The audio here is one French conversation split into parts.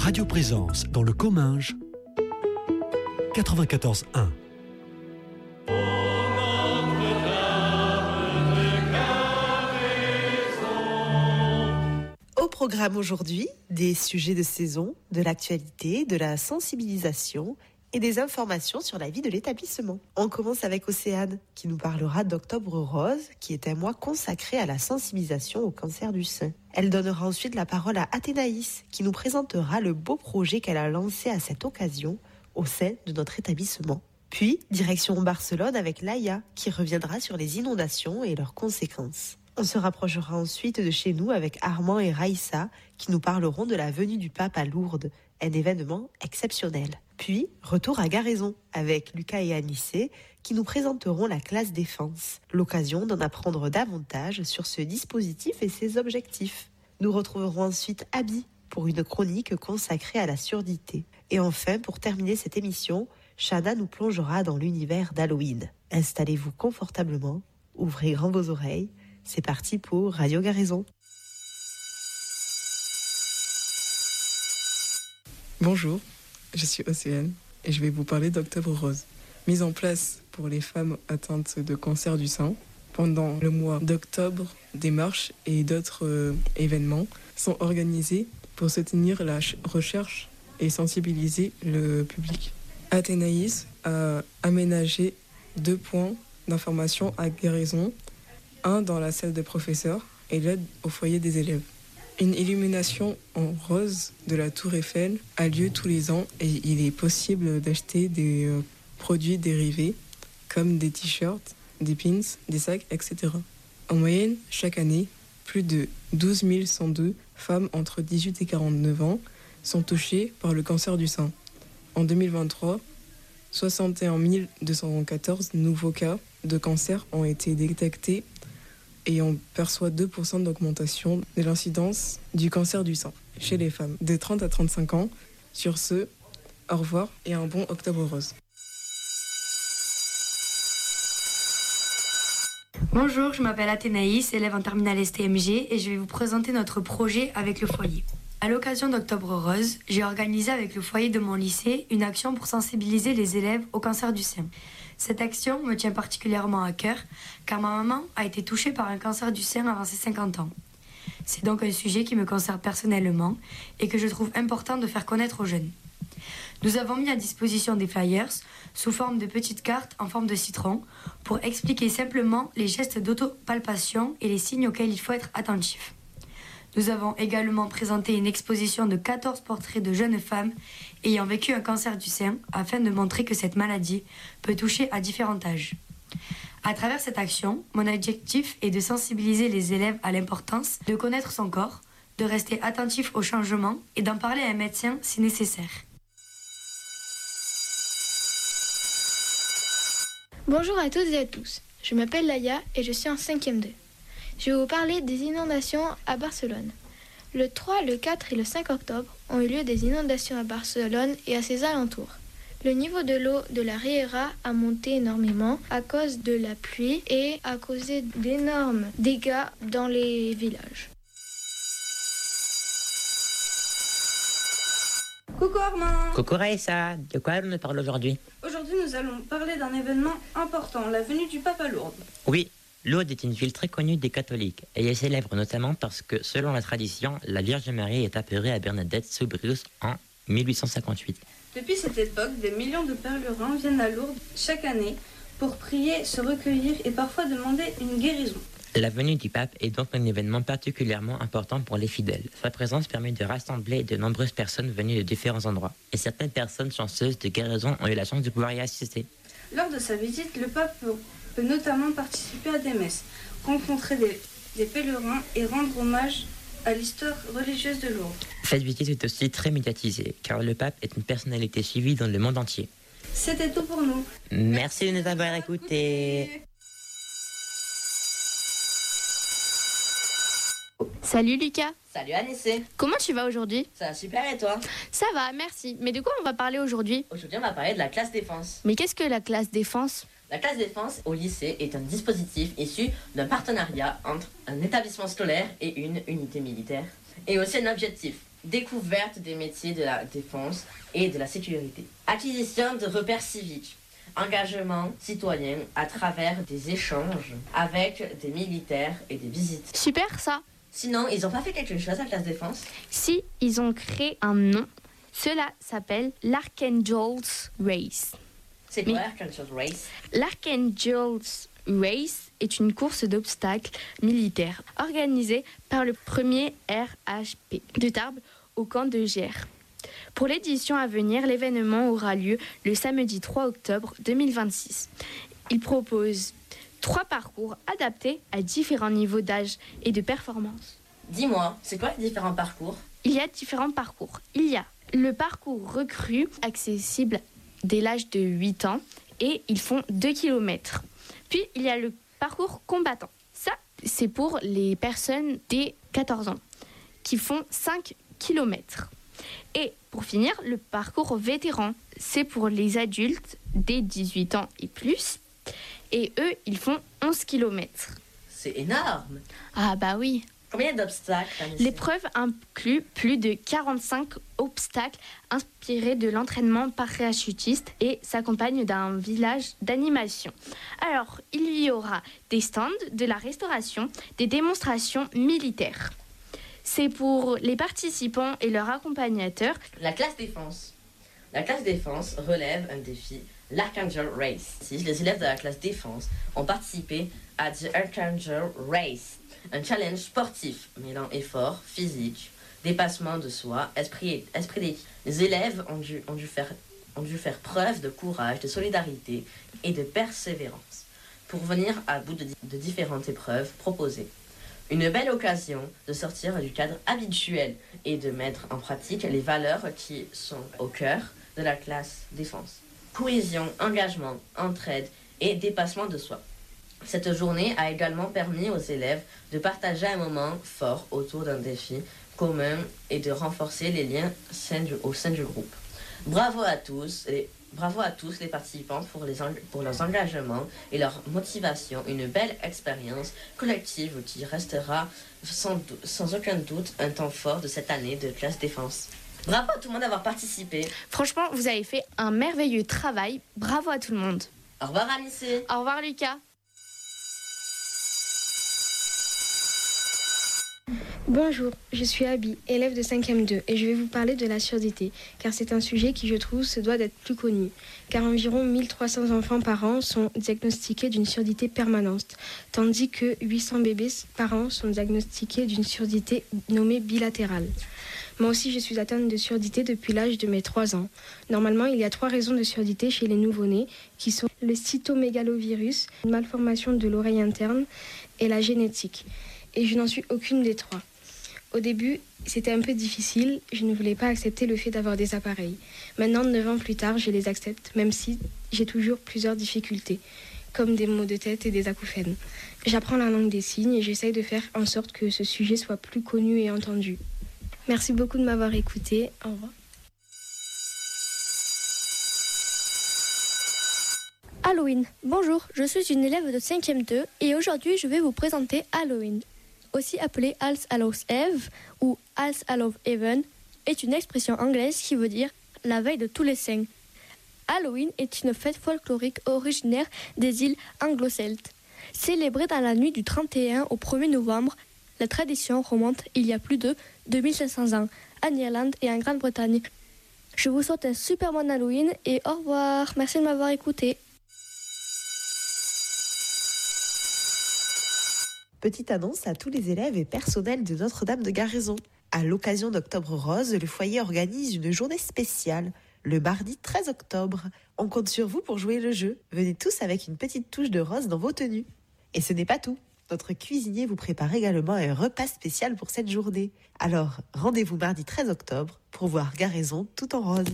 Radio Présence dans le Comminges, 94.1. Au programme aujourd'hui, des sujets de saison, de l'actualité, de la sensibilisation et des informations sur la vie de l'établissement. On commence avec Océane, qui nous parlera d'Octobre Rose, qui est un mois consacré à la sensibilisation au cancer du sein. Elle donnera ensuite la parole à Athénaïs, qui nous présentera le beau projet qu'elle a lancé à cette occasion au sein de notre établissement. Puis, direction Barcelone avec Laïa, qui reviendra sur les inondations et leurs conséquences. On se rapprochera ensuite de chez nous avec Armand et Raïssa, qui nous parleront de la venue du pape à Lourdes, un événement exceptionnel. Puis, retour à Garaison avec Lucas et Anissé, qui nous présenteront la classe défense, l'occasion d'en apprendre davantage sur ce dispositif et ses objectifs. Nous retrouverons ensuite Abby pour une chronique consacrée à la surdité. Et enfin, pour terminer cette émission, Shana nous plongera dans l'univers d'Halloween. Installez-vous confortablement, ouvrez grand vos oreilles. C'est parti pour Radio Garaison. Bonjour, je suis Océane et je vais vous parler d'Octobre Rose. Mise en place pour les femmes atteintes de cancer du sein. Pendant le mois d'octobre, des marches et d'autres événements sont organisés pour soutenir la recherche et sensibiliser le public. Athénaïs a aménagé 2 points d'information à Garaison, un dans la salle des professeurs et l'autre au foyer des élèves. Une illumination en rose de la Tour Eiffel a lieu tous les ans et il est possible d'acheter des produits dérivés comme des t-shirts, des pins, des sacs, etc. En moyenne, chaque année, plus de 12 102 femmes entre 18 et 49 ans sont touchées par le cancer du sein. En 2023, 61 214 nouveaux cas de cancer ont été détectés et on perçoit 2% d'augmentation de l'incidence du cancer du sein chez les femmes de 30 à 35 ans. Sur ce, au revoir et un bon Octobre Rose. Bonjour, je m'appelle Athénaïs, élève en terminale STMG et je vais vous présenter notre projet avec le foyer. À l'occasion d'Octobre Rose, j'ai organisé avec le foyer de mon lycée une action pour sensibiliser les élèves au cancer du sein. Cette action me tient particulièrement à cœur car ma maman a été touchée par un cancer du sein avant ses 50 ans. C'est donc un sujet qui me concerne personnellement et que je trouve important de faire connaître aux jeunes. Nous avons mis à disposition des flyers sous forme de petites cartes en forme de citron pour expliquer simplement les gestes d'autopalpation et les signes auxquels il faut être attentif. Nous avons également présenté une exposition de 14 portraits de jeunes femmes ayant vécu un cancer du sein afin de montrer que cette maladie peut toucher à différents âges. À travers cette action, mon objectif est de sensibiliser les élèves à l'importance de connaître son corps, de rester attentif aux changements et d'en parler à un médecin si nécessaire. Bonjour à toutes et à tous, je m'appelle Laïa et je suis en 5e 2. Je vais vous parler des inondations à Barcelone. Le 3, le 4 et le 5 octobre ont eu lieu des inondations à Barcelone et à ses alentours. Le niveau de l'eau de la Riera a monté énormément à cause de la pluie et a causé d'énormes dégâts dans les villages. Coucou Armand. Coucou Raïssa, de quoi on nous parle aujourd'hui? Aujourd'hui nous allons parler d'un événement important, la venue du pape à Lourdes. Oui, Lourdes est une ville très connue des catholiques et elle est célèbre notamment parce que, selon la tradition, la Vierge Marie est apparue à Bernadette sous Bruce en 1858. Depuis cette époque, des millions de pèlerins viennent à Lourdes chaque année pour prier, se recueillir et parfois demander une guérison. La venue du pape est donc un événement particulièrement important pour les fidèles. Sa présence permet de rassembler de nombreuses personnes venues de différents endroits. Et certaines personnes chanceuses de guérison ont eu la chance de pouvoir y assister. Lors de sa visite, le pape peut notamment participer à des messes, rencontrer des pèlerins et rendre hommage à l'histoire religieuse de Lourdes. Cette visite est aussi très médiatisée, car le pape est une personnalité suivie dans le monde entier. C'était tout pour nous. Merci de nous avoir écoutés. Salut Lucas. Salut Anissé. Comment tu vas aujourd'hui? Ça va super et toi? Ça va, merci. Mais de quoi on va parler aujourd'hui? Aujourd'hui on va parler de la classe défense. Mais qu'est-ce que la classe défense? La classe défense au lycée est un dispositif issu d'un partenariat entre un établissement scolaire et une unité militaire. Et aussi un objectif, découverte des métiers de la défense et de la sécurité, acquisition de repères civiques, engagement citoyen à travers des échanges avec des militaires et des visites. Super ça. Sinon, ils n'ont pas fait quelque chose à la classe défense? Si, ils ont créé un nom. Cela s'appelle l'Archangel's Race. C'est quoi l'Archangel's Race? L'Archangel's Race est une course d'obstacles militaires organisée par le premier RHP de Tarbes au camp de Gers. Pour l'édition à venir, l'événement aura lieu le samedi 3 octobre 2026. Il propose 3 parcours adaptés à différents niveaux d'âge et de performance. Dis-moi, c'est quoi les différents parcours? Il y a différents parcours. Il y a le parcours recrue, accessible dès l'âge de 8 ans, et ils font 2 km. Puis, il y a le parcours combattant. Ça, c'est pour les personnes dès 14 ans, qui font 5 km. Et pour finir, le parcours vétéran, c'est pour les adultes dès 18 ans et plus. Et eux, ils font 11 km. C'est énorme! Ah bah oui. Combien d'obstacles? L'épreuve inclut plus de 45 obstacles inspirés de l'entraînement parachutiste et s'accompagne d'un village d'animation. Alors, il y aura des stands, de la restauration, des démonstrations militaires. C'est pour les participants et leurs accompagnateurs. La classe défense. La classe défense relève un défi, l'Archangel Race. Les élèves de la classe défense ont participé à The Archangel Race, un challenge sportif mêlant effort physique, dépassement de soi, esprit d'équipe. Les élèves ont dû faire preuve de courage, de solidarité et de persévérance pour venir à bout de différentes épreuves proposées. Une belle occasion de sortir du cadre habituel et de mettre en pratique les valeurs qui sont au cœur de la classe défense. Cohésion, engagement, entraide et dépassement de soi. Cette journée a également permis aux élèves de partager un moment fort autour d'un défi commun et de renforcer les liens au sein du groupe. Bravo à tous les participants pour leurs engagements et leur motivation. Une belle expérience collective qui restera sans aucun doute un temps fort de cette année de classe défense. Bravo à tout le monde d'avoir participé. Franchement, vous avez fait un merveilleux travail. Bravo à tout le monde. Au revoir Anissé. Au revoir Lucas. Bonjour, je suis Abby, élève de 5e 2 et je vais vous parler de la surdité, car c'est un sujet qui, je trouve, se doit d'être plus connu. Car environ 1300 enfants par an sont diagnostiqués d'une surdité permanente, tandis que 800 bébés par an sont diagnostiqués d'une surdité nommée bilatérale. Moi aussi, je suis atteinte de surdité depuis l'âge de mes 3 ans. Normalement, il y a 3 raisons de surdité chez les nouveau-nés, qui sont le cytomégalovirus, une malformation de l'oreille interne et la génétique. Et je n'en suis aucune des 3. Au début, c'était un peu difficile, je ne voulais pas accepter le fait d'avoir des appareils. Maintenant, 9 ans plus tard, je les accepte, même si j'ai toujours plusieurs difficultés, comme des maux de tête et des acouphènes. J'apprends la langue des signes et j'essaye de faire en sorte que ce sujet soit plus connu et entendu. Merci beaucoup de m'avoir écouté. Au revoir. Halloween. Bonjour, je suis une élève de 5e 2 et aujourd'hui je vais vous présenter Halloween. Aussi appelé All Hallows Eve ou All Hallows Even, est une expression anglaise qui veut dire la veille de tous les saints. Halloween est une fête folklorique originaire des îles anglo-celtes. Célébrée dans la nuit du 31 au 1er novembre, la tradition remonte il y a plus de 2500 ans en Irlande et en Grande-Bretagne. Je vous souhaite un super bon Halloween et au revoir. Merci de m'avoir écouté. Petite annonce à tous les élèves et personnels de Notre-Dame de Garaison. À l'occasion d'Octobre Rose, le foyer organise une journée spéciale, le mardi 13 octobre. On compte sur vous pour jouer le jeu. Venez tous avec une petite touche de rose dans vos tenues. Et ce n'est pas tout. Notre cuisinier vous prépare également un repas spécial pour cette journée. Alors, rendez-vous mardi 13 octobre pour voir Garaison tout en rose.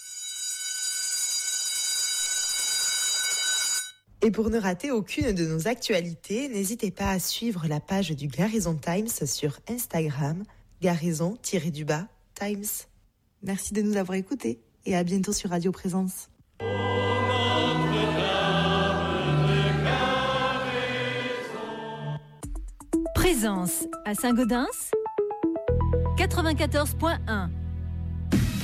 Et pour ne rater aucune de nos actualités, n'hésitez pas à suivre la page du Garaison Times sur Instagram, Garaison-Times. Merci de nous avoir écoutés et à bientôt sur Radio Présence. Présence à Saint-Gaudens 94.1.